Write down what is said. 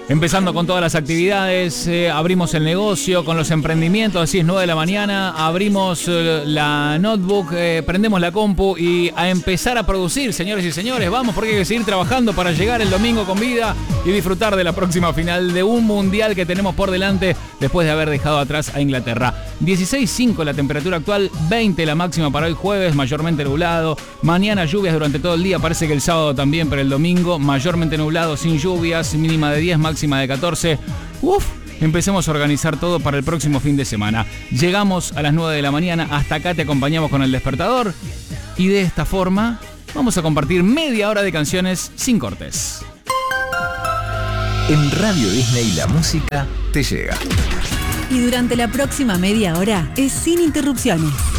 Empezando con todas las actividades, abrimos el negocio con los emprendimientos, así es 9 de la mañana, abrimos la notebook, prendemos la compu y a empezar a producir, señores y señores, vamos porque hay que seguir trabajando para llegar el domingo con vida y disfrutar de la próxima final de un mundial que tenemos por delante después de haber dejado atrás a Inglaterra. 16.5 la temperatura actual, 20 la máxima para hoy jueves, mayormente nublado, mañana lluvias durante todo el día, parece que el sábado también, pero el domingo mayormente nublado, sin lluvias, mínima de 10, máxima de 14. Empecemos a organizar todo para el próximo fin de semana. Llegamos a las 9 de la mañana, hasta acá te acompañamos con el despertador y de esta forma vamos a compartir media hora de canciones sin cortes. En Radio Disney la música te llega. Y durante la próxima media hora es sin interrupciones.